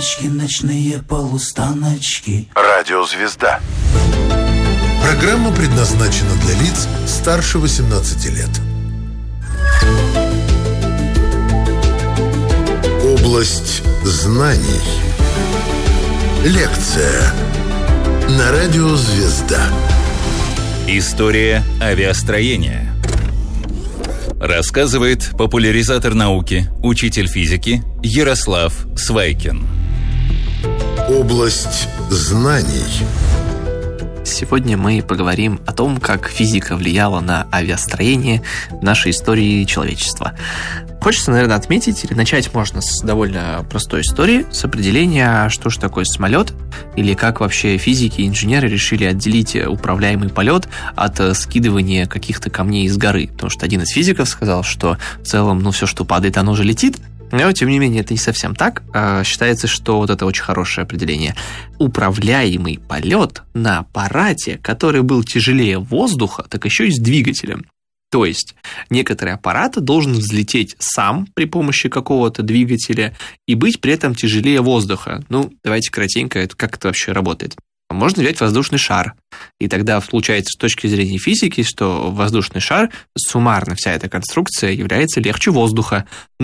полустаночки, ночные полустаночки. Радиозвезда. Программа предназначена для лиц старше 18 лет. Область знаний. Лекция на радио «Звезда». История авиастроения. Рассказывает популяризатор науки, учитель физики Ярослав Свайкин. Область знаний. Сегодня мы поговорим о том, как физика влияла на авиастроение в нашей истории человечества. Хочется, наверное, отметить, или начать можно с довольно простой истории, с определения, что же такое самолет, или как вообще физики и инженеры решили отделить управляемый полет от скидывания каких-то камней из горы. Потому что один из физиков сказал, что в целом, все, что падает, оно же летит. Но, тем не менее, это не совсем так. Считается, что вот это очень хорошее определение. Управляемый полет на аппарате, который был тяжелее воздуха, так еще и с двигателем. То есть некоторый аппарат должен взлететь сам при помощи какого-то двигателя и быть при этом тяжелее воздуха. Давайте коротенько, как это вообще работает. Можно взять воздушный шар, и тогда получается с точки зрения физики, что воздушный шар, суммарно вся эта конструкция является легче воздуха.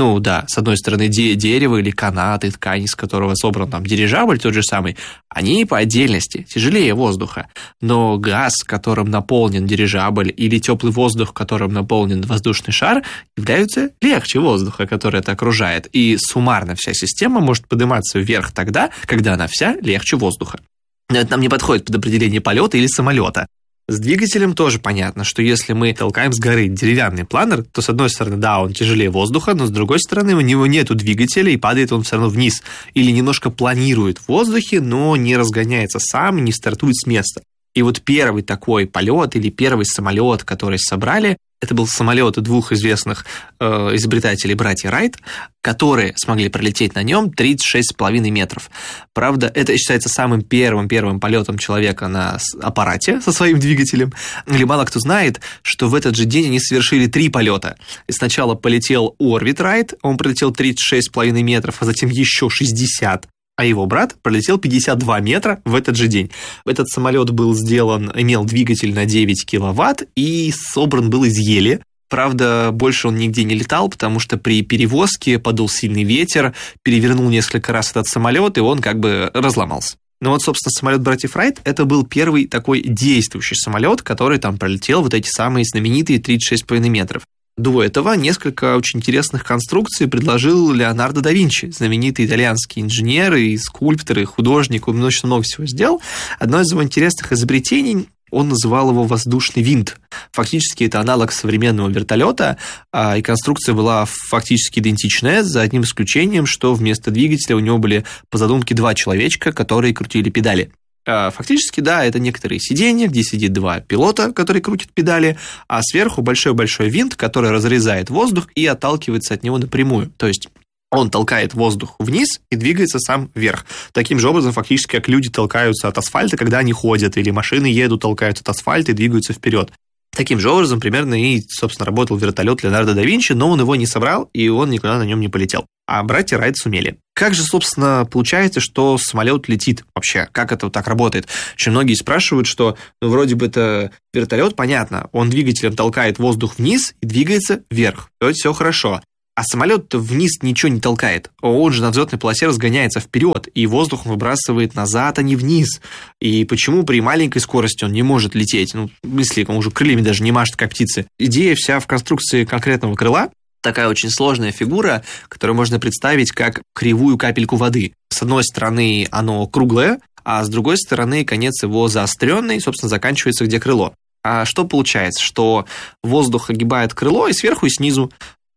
С одной стороны, дерево или канаты, ткань, из которого собран дирижабль тот же самый, они по отдельности тяжелее воздуха. Но газ, которым наполнен дирижабль, или теплый воздух, которым наполнен воздушный шар, являются легче воздуха, который это окружает. И суммарно вся система может подниматься вверх тогда, когда она вся легче воздуха. Но это нам не подходит под определение полета или самолета. С двигателем тоже понятно, что если мы толкаем с горы деревянный планер, то с одной стороны, он тяжелее воздуха, но с другой стороны у него нету двигателя и падает он все равно вниз. Или немножко планирует в воздухе, но не разгоняется сам, не стартует с места. И вот первый такой полет или первый самолет, который собрали, это был самолет двух известных изобретателей, братья Райт, которые смогли пролететь на нем 36,5 метров. Правда, это считается самым первым полетом человека на аппарате со своим двигателем. Или мало кто знает, что в этот же день они совершили 3 полета. И сначала полетел Орвит Райт, он пролетел 36,5 метров, а затем еще 60. А его брат пролетел 52 метра в этот же день. Этот самолет имел двигатель на 9 киловатт и собран был из ели. Правда, больше он нигде не летал, потому что при перевозке подул сильный ветер, перевернул несколько раз этот самолет, и он разломался. Собственно, самолет братьев Райт – это был первый такой действующий самолет, который пролетел вот эти самые знаменитые 36,5 метров. До этого несколько очень интересных конструкций предложил Леонардо да Винчи, знаменитый итальянский инженер и скульптор, и художник, он очень много всего сделал. Одно из его интересных изобретений, он называл его воздушный винт. Фактически это аналог современного вертолета, и конструкция была фактически идентичная, за одним исключением, что вместо двигателя у него были по задумке 2 человечка, которые крутили педали. Фактически, это некоторые сиденья, где сидит 2 пилота, которые крутят педали, а сверху большой-большой винт, который разрезает воздух и отталкивается от него напрямую. То есть он толкает воздух вниз и двигается сам вверх. Таким же образом, фактически, как люди толкаются от асфальта, когда они ходят, или машины едут, толкаются от асфальта и двигаются вперед. Таким же образом примерно и, собственно, работал вертолет Леонардо да Винчи, но он его не собрал, и он никуда на нем не полетел. А братья Райт сумели. Как же, собственно, получается, что самолет летит вообще? Как это так работает? Очень многие спрашивают, что вроде бы это вертолет, понятно, он двигателем толкает воздух вниз и двигается вверх. То есть все хорошо. А самолет-то вниз ничего не толкает. Он же на взлетной полосе разгоняется вперед, и воздух выбрасывает назад, а не вниз. И почему при маленькой скорости он не может лететь? Если он уже крыльями даже не машет, как птицы. Идея вся в конструкции конкретного крыла. Такая очень сложная фигура, которую можно представить как кривую капельку воды. С одной стороны оно круглое, а с другой стороны конец его заостренный, собственно, заканчивается где крыло. А что получается? Что воздух огибает крыло и сверху, и снизу.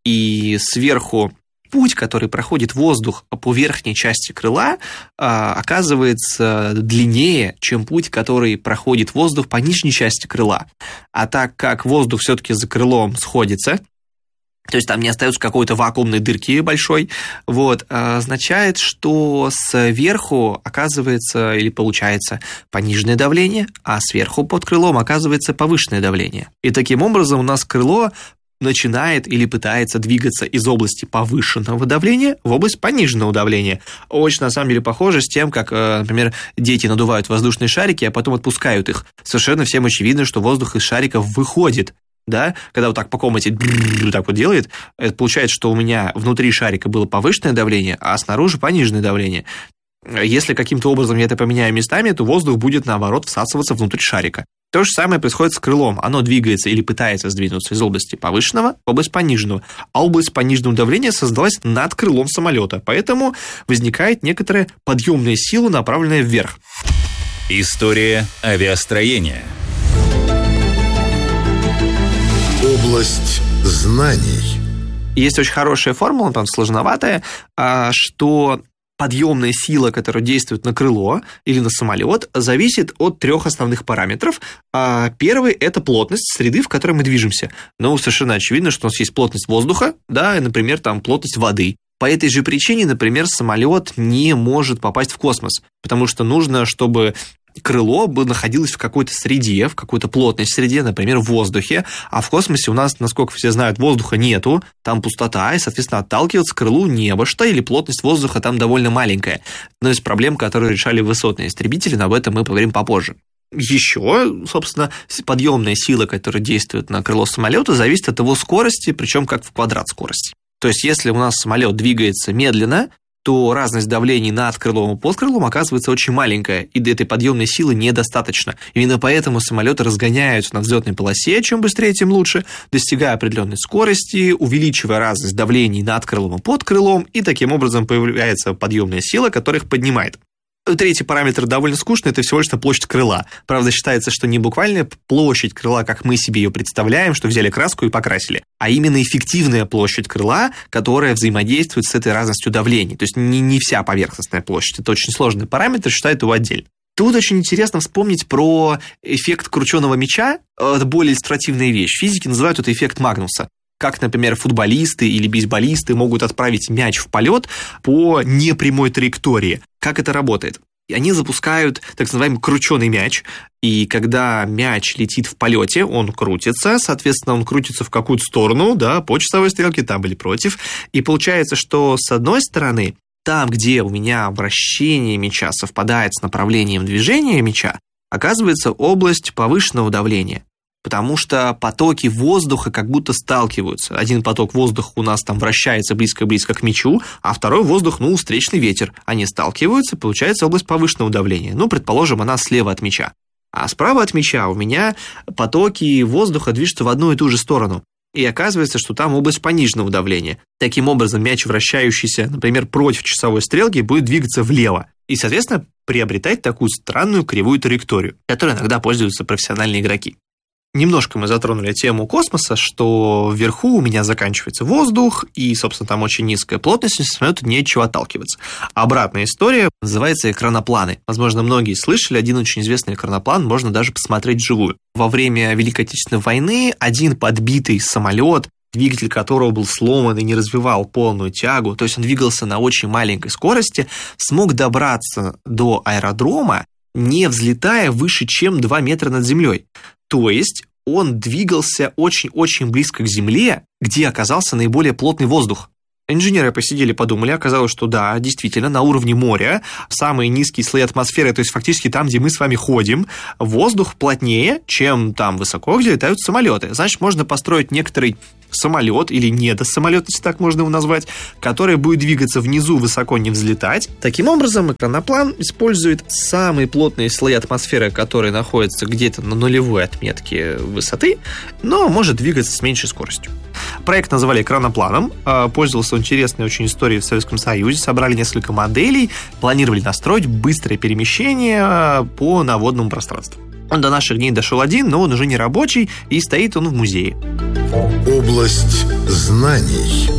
И сверху путь, который проходит воздух по верхней части крыла, оказывается длиннее, чем путь, который проходит воздух по нижней части крыла. А так как воздух все-таки за крылом сходится, то есть там не остается какой-то вакуумной дырки большой, означает, что сверху оказывается или получается пониженное давление, а сверху под крылом оказывается повышенное давление. И таким образом у нас крыло начинает или пытается двигаться из области повышенного давления в область пониженного давления. Очень, на самом деле, похоже с тем, как, например, дети надувают воздушные шарики, а потом отпускают их. Совершенно всем очевидно, что воздух из шариков выходит. Да, когда вот так по комнате так вот делает, это получается, что у меня внутри шарика было повышенное давление, а снаружи пониженное давление. Если каким-то образом я это поменяю местами, то воздух будет, наоборот, всасываться внутрь шарика. То же самое происходит с крылом. Оно двигается или пытается сдвинуться из области повышенного в область пониженного, а область пониженного давления создалась над крылом самолета, поэтому возникает некоторая подъемная сила, направленная вверх. История авиастроения. Область знаний. Есть очень хорошая формула, там сложноватая, что подъемная сила, которая действует на крыло или на самолет, зависит от 3 основных параметров. Первый – это плотность среды, в которой мы движемся. Ну, совершенно очевидно, что у нас есть плотность воздуха, да, и, например, там плотность воды. По этой же причине, например, самолет не может попасть в космос, потому что нужно, чтобы крыло находилось в какой-то среде, в какой-то плотной среде, например, в воздухе, а в космосе у нас, насколько все знают, воздуха нету, там пустота, и, соответственно, отталкиваться к крылу не во что, или плотность воздуха там довольно маленькая. Одна из проблем, которые решали высотные истребители, но об этом мы поговорим попозже. Еще, собственно, подъемная сила, которая действует на крыло самолета, зависит от его скорости, причем как в квадрат скорости. То есть, если у нас самолет двигается медленно, то разность давлений над крылом и под крылом оказывается очень маленькая, и до этой подъемной силы недостаточно. Именно поэтому самолеты разгоняются на взлетной полосе, чем быстрее, тем лучше, достигая определенной скорости, увеличивая разность давлений над крылом и под крылом, и таким образом появляется подъемная сила, которая их поднимает. Третий параметр довольно скучный, это всего лишь площадь крыла. Правда, считается, что не буквально площадь крыла, как мы себе ее представляем, что взяли краску и покрасили, а именно эффективная площадь крыла, которая взаимодействует с этой разностью давлений. То есть не вся поверхностная площадь. Это очень сложный параметр, считают его отдельно. Тут очень интересно вспомнить про эффект крученого мяча. Это более иллюстративная вещь. Физики называют это эффект Магнуса. Как, например, футболисты или бейсболисты могут отправить мяч в полет по непрямой траектории. Как это работает? Они запускают так называемый крученый мяч, и когда мяч летит в полете, он крутится, соответственно, он крутится в какую-то сторону, да, по часовой стрелке, там или против, и получается, что с одной стороны, там, где у меня вращение мяча совпадает с направлением движения мяча, оказывается область повышенного давления. Потому что потоки воздуха как будто сталкиваются. Один поток воздуха у нас там вращается близко-близко к мячу, а второй воздух, встречный ветер. Они сталкиваются, получается область повышенного давления. Предположим, она слева от мяча. А справа от мяча у меня потоки воздуха движутся в одну и ту же сторону. И оказывается, что там область пониженного давления. Таким образом, мяч, вращающийся, например, против часовой стрелки, будет двигаться влево. И, соответственно, приобретать такую странную кривую траекторию, которой иногда пользуются профессиональные игроки. Немножко мы затронули тему космоса, что вверху у меня заканчивается воздух, и, собственно, там очень низкая плотность, и самолету нечего отталкиваться. Обратная история называется экранопланы. Возможно, многие слышали, один очень известный экраноплан можно даже посмотреть вживую. Во время Великой Отечественной войны один подбитый самолет, двигатель которого был сломан и не развивал полную тягу, то есть он двигался на очень маленькой скорости, смог добраться до аэродрома, не взлетая выше, чем 2 метра над землей. То есть он двигался очень-очень близко к земле, где оказался наиболее плотный воздух. Инженеры посидели, подумали, оказалось, что да, действительно, на уровне моря, самые низкие слои атмосферы, то есть фактически там, где мы с вами ходим, воздух плотнее, чем там высоко, где летают самолеты. Значит, можно построить некоторый самолет или недосамолет, если так можно его назвать, который будет двигаться внизу, высоко не взлетать. Таким образом, экраноплан использует самые плотные слои атмосферы, которые находятся где-то на нулевой отметке высоты, но может двигаться с меньшей скоростью. Проект назвали экранопланом, пользовался интересной очень историей в Советском Союзе, собрали несколько моделей, планировали настроить быстрое перемещение по наводному пространству. Он до наших дней дошел один, но он уже не рабочий, и стоит он в музее. Область знаний.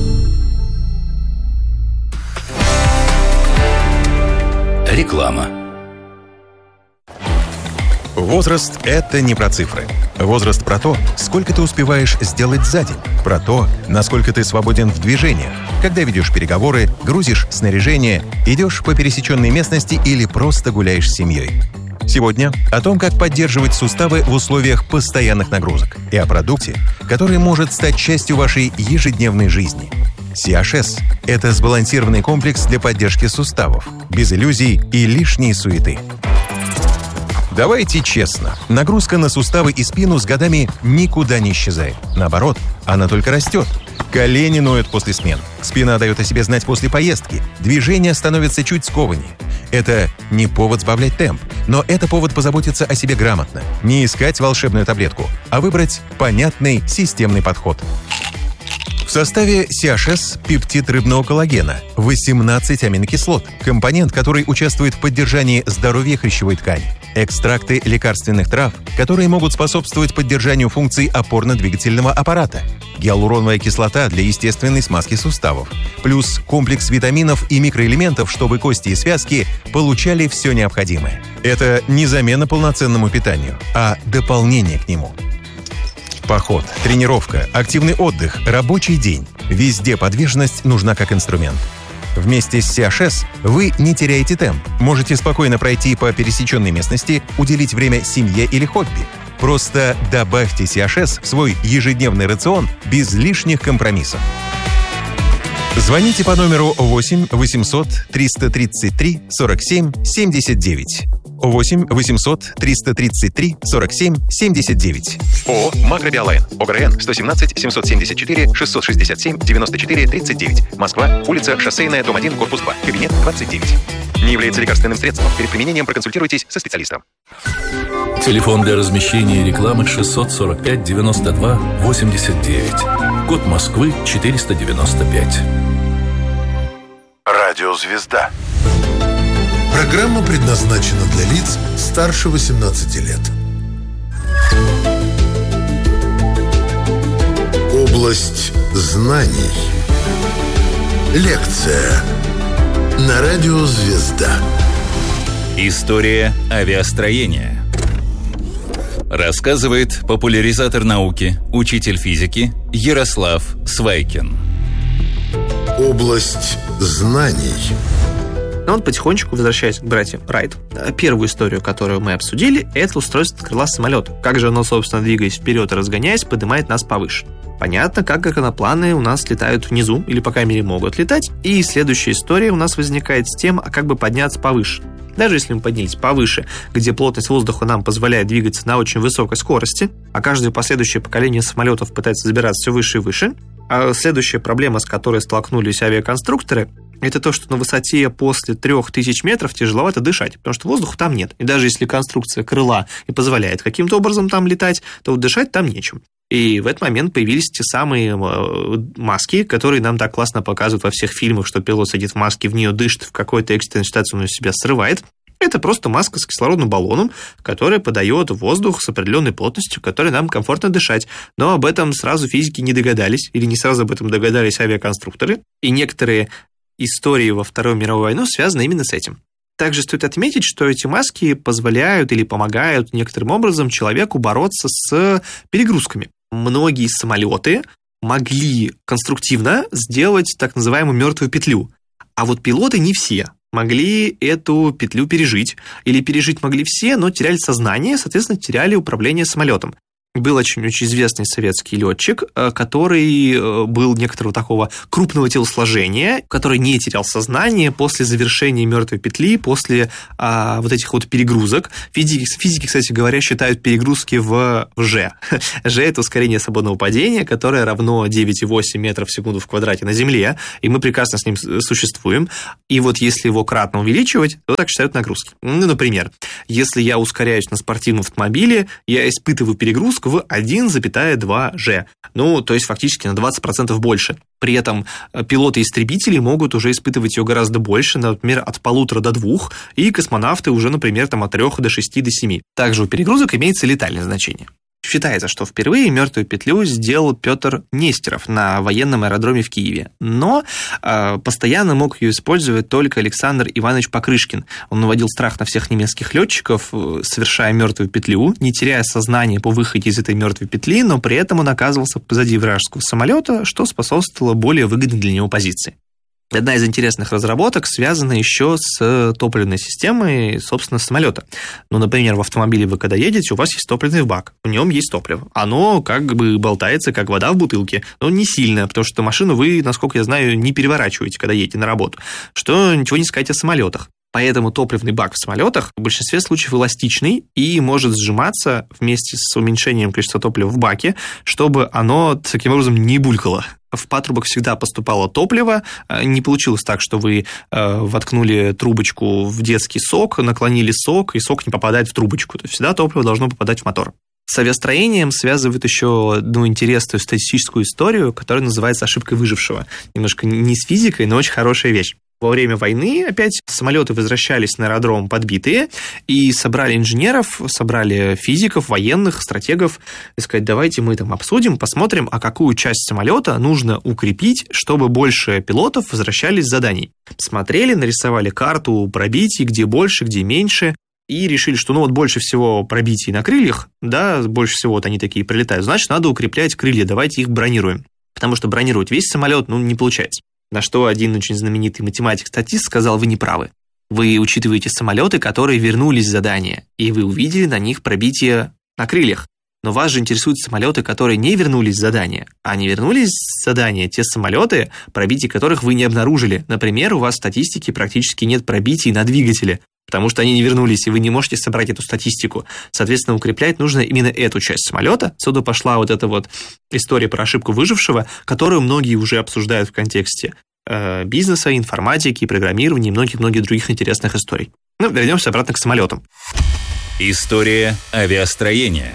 Реклама. Возраст – это не про цифры. Возраст про то, сколько ты успеваешь сделать за день. Про то, насколько ты свободен в движениях. Когда ведешь переговоры, грузишь снаряжение, идешь по пересеченной местности или просто гуляешь с семьей. Сегодня о том, как поддерживать суставы в условиях постоянных нагрузок. И о продукте, который может стать частью вашей ежедневной жизни. CHS – это сбалансированный комплекс для поддержки суставов, без иллюзий и лишней суеты. Давайте честно, нагрузка на суставы и спину с годами никуда не исчезает. Наоборот, она только растет. Колени ноют после смен, спина дает о себе знать после поездки, движение становится чуть скованнее. Это не повод сбавлять темп, но это повод позаботиться о себе грамотно, не искать волшебную таблетку, а выбрать понятный системный подход. В составе CHS пептид рыбного коллагена, 18 аминокислот, компонент, который участвует в поддержании здоровья хрящевой ткани, экстракты лекарственных трав, которые могут способствовать поддержанию функций опорно-двигательного аппарата, гиалуроновая кислота для естественной смазки суставов, плюс комплекс витаминов и микроэлементов, чтобы кости и связки получали все необходимое. Это не замена полноценному питанию, а дополнение к нему. Поход, тренировка, активный отдых, рабочий день. Везде подвижность нужна как инструмент. Вместе с CHS вы не теряете темп. Можете спокойно пройти по пересеченной местности, уделить время семье или хобби. Просто добавьте CHS в свой ежедневный рацион без лишних компромиссов. Звоните по номеру 8 800 333 47 79. 8 800 333 47 79. ООО «Макробиолайн». ОГРН 117 774 667 94 39. Москва, улица Шоссейная, дом 1, корпус 2, кабинет 29. Не является лекарственным средством. Перед применением проконсультируйтесь со специалистом. Телефон для размещения рекламы 645 92 89. Код Москвы 495. Радиозвезда. Программа предназначена для лиц старше 18 лет. Область знаний. Лекция на радио «Звезда». История авиастроения. Рассказывает популяризатор науки, учитель физики Ярослав Свайкин. Область знаний. Но вот потихонечку, возвращаясь к братьям Райт, первую историю, которую мы обсудили, это устройство крыла самолета. Как же оно, собственно, двигаясь вперед и разгоняясь, поднимает нас повыше. Понятно, как инопланы у нас летают внизу, или, по крайней мере, могут летать. И следующая история у нас возникает с тем, как бы подняться повыше. Даже если мы поднялись повыше, где плотность воздуха нам позволяет двигаться на очень высокой скорости, а каждое последующее поколение самолетов пытается забираться все выше и выше, а следующая проблема, с которой столкнулись авиаконструкторы, это то, что на высоте после 3000 метров тяжеловато дышать, потому что воздуха там нет. И даже если конструкция крыла и позволяет каким-то образом там летать, то вот дышать там нечем. И в этот момент появились те самые маски, которые нам так классно показывают во всех фильмах, что пилот сидит в маске, в нее дышит, в какой-то экстренной ситуации он себя срывает. Это просто маска с кислородным баллоном, которая подает воздух с определенной плотностью, которой нам комфортно дышать. Но об этом сразу физики не догадались, или не сразу об этом догадались авиаконструкторы. И некоторые истории во Вторую мировую войну связаны именно с этим. Также стоит отметить, что эти маски позволяют или помогают некоторым образом человеку бороться с перегрузками. Многие самолеты могли конструктивно сделать так называемую мертвую петлю, а вот пилоты не все могли эту петлю пережить. Или пережить могли все, но теряли сознание, соответственно, теряли управление самолетом. Был очень известный советский летчик, который был некоторого такого крупного телосложения, который не терял сознание после завершения мертвой петли, после вот этих вот перегрузок. Физики, кстати говоря, считают перегрузки в G. G – это ускорение свободного падения, которое равно 9,8 метров в секунду в квадрате на Земле, и мы прекрасно с ним существуем. И вот если его кратно увеличивать, то так считают нагрузки. Ну, например, если я ускоряюсь на спортивном автомобиле, я испытываю перегрузку в 1,2 G. Ну, то есть фактически на 20% больше. При этом пилоты-истребители могут уже испытывать ее гораздо больше, например, от 1,5 до 2, и космонавты уже, например, от 3 до 6 до 7. Также у перегрузок имеется летальное значение. Считается, что впервые мертвую петлю сделал Петр Нестеров на военном аэродроме в Киеве. Но постоянно мог ее использовать только Александр Иванович Покрышкин. Он наводил страх на всех немецких летчиков, совершая мертвую петлю, не теряя сознание по выходе из этой мертвой петли, но при этом он оказывался позади вражеского самолета, что способствовало более выгодной для него позиции. Одна из интересных разработок связана еще с топливной системой, собственно, самолета. Ну, например, в автомобиле вы когда едете, у вас есть топливный бак, в нем есть топливо. Оно как бы болтается, как вода в бутылке, но не сильно, потому что машину вы, насколько я знаю, не переворачиваете, когда едете на работу, что ничего не сказать о самолетах. Поэтому топливный бак в самолетах в большинстве случаев эластичный и может сжиматься вместе с уменьшением количества топлива в баке, чтобы оно таким образом не булькало. В патрубок всегда поступало топливо, не получилось так, что вы воткнули трубочку в детский сок, наклонили сок, и сок не попадает в трубочку. То есть всегда топливо должно попадать в мотор. С авиастроением связывает еще одну интересную статистическую историю, которая называется ошибкой выжившего. Немножко не с физикой, но очень хорошая вещь. Во время войны опять самолеты возвращались на аэродром подбитые и собрали инженеров, собрали физиков, военных, стратегов и сказать, давайте мы там обсудим, посмотрим, а какую часть самолета нужно укрепить, чтобы больше пилотов возвращались с заданий. Смотрели, нарисовали карту пробитий, где больше, где меньше, и решили, что ну вот больше всего пробитий на крыльях, да, больше всего вот они такие прилетают, значит, надо укреплять крылья, давайте их бронируем. Потому что бронировать весь самолет, не получается. На что один очень знаменитый математик-статист сказал, вы не правы. Вы учитываете самолеты, которые вернулись с задания, и вы увидели на них пробитие на крыльях. Но вас же интересуют самолеты, которые не вернулись с задания. А не вернулись с задания те самолеты, пробитий которых вы не обнаружили. Например, у вас в статистике практически нет пробитий на двигателе, потому что они не вернулись, и вы не можете собрать эту статистику. Соответственно, укреплять нужно именно эту часть самолета. Отсюда пошла вот эта вот история про ошибку выжившего, которую многие уже обсуждают в контексте бизнеса, информатики, программирования и многих-многих других интересных историй. Вернемся обратно к самолетам. История авиастроения.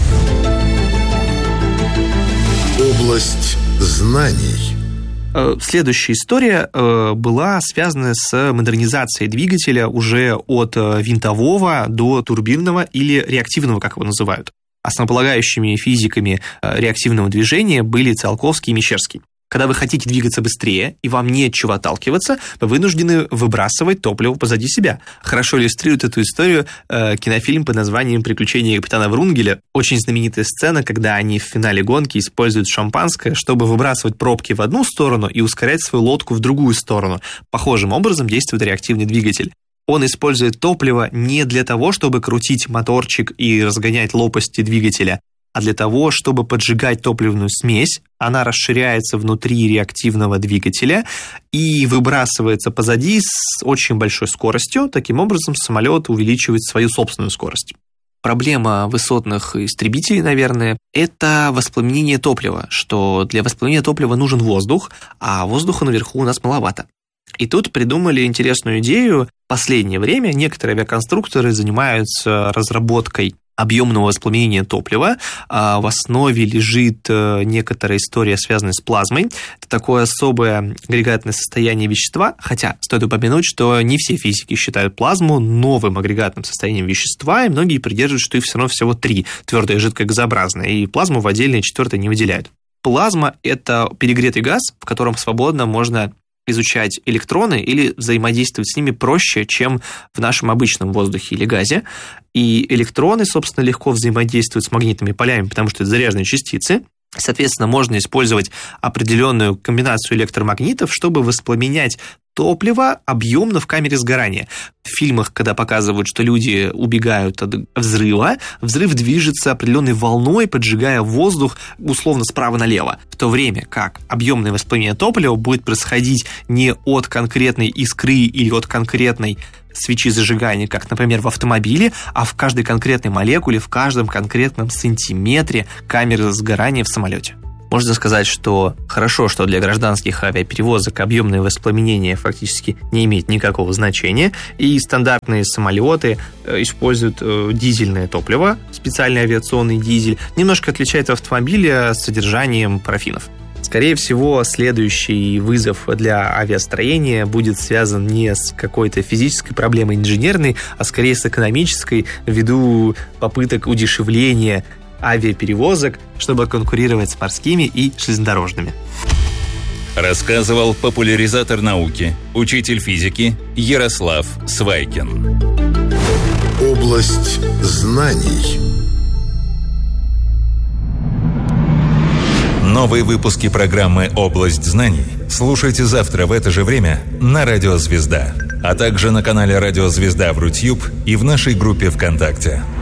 Область знаний. Следующая история была связана с модернизацией двигателя уже от винтового до турбинного или реактивного, как его называют. Основополагающими физиками реактивного движения были Циолковский и Мещерский. Когда вы хотите двигаться быстрее, и вам не от чего отталкиваться, вы вынуждены выбрасывать топливо позади себя. Хорошо иллюстрирует эту историю кинофильм под названием «Приключения капитана Врунгеля». Очень знаменитая сцена, когда они в финале гонки используют шампанское, чтобы выбрасывать пробки в одну сторону и ускорять свою лодку в другую сторону. Похожим образом действует реактивный двигатель. Он использует топливо не для того, чтобы крутить моторчик и разгонять лопасти двигателя, а для того, чтобы поджигать топливную смесь. Она расширяется внутри реактивного двигателя и выбрасывается позади с очень большой скоростью. Таким образом, самолет увеличивает свою собственную скорость. Проблема высотных истребителей, наверное, это воспламенение топлива, что для воспламенения топлива нужен воздух, а воздуха наверху у нас маловато. И тут придумали интересную идею. В последнее время некоторые авиаконструкторы занимаются разработкой объемного воспламенения топлива. В основе лежит некоторая история, связанная с плазмой. Это такое особое агрегатное состояние вещества, хотя стоит упомянуть, что не все физики считают плазму новым агрегатным состоянием вещества, и многие придерживаются, что их все равно всего 3, твердое, жидкое, газообразное, и плазму в отдельное 4 не выделяют. Плазма – это перегретый газ, в котором свободно можно изучать электроны или взаимодействовать с ними проще, чем в нашем обычном воздухе или газе. И электроны, собственно, легко взаимодействуют с магнитными полями, потому что это заряженные частицы. Соответственно, можно использовать определенную комбинацию электромагнитов, чтобы воспламенять топливо объемно в камере сгорания. В фильмах, когда показывают, что люди убегают от взрыва, взрыв движется определенной волной, поджигая воздух условно справа налево. В то время как объемное воспламенение топлива будет происходить не от конкретной искры или от конкретной свечи зажигания, как, например, в автомобиле, а в каждой конкретной молекуле, в каждом конкретном сантиметре камеры сгорания в самолете. Можно сказать, что хорошо, что для гражданских авиаперевозок объемное воспламенение фактически не имеет никакого значения, и стандартные самолеты используют дизельное топливо, специальный авиационный дизель, немножко отличается от автомобиля с содержанием парафинов. Скорее всего, следующий вызов для авиастроения будет связан не с какой-то физической проблемой инженерной, а скорее с экономической, ввиду попыток удешевления авиаперевозок, чтобы конкурировать с морскими и железнодорожными. Рассказывал популяризатор науки, учитель физики Ярослав Свайкин. Область знаний. Новые выпуски программы «Область знаний» слушайте завтра в это же время на Радио Звезда, а также на канале Радио Звезда в Рутьюб и в нашей группе ВКонтакте.